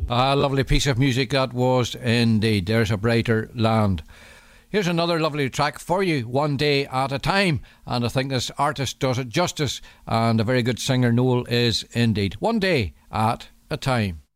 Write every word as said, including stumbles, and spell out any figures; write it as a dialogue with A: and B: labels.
A: A lovely piece of music that was indeed. There's a Brighter Land. Here's another lovely track for you, One Day at a Time, and I think this artist does it justice, and a very good singer Noel is indeed. One Day at a Time.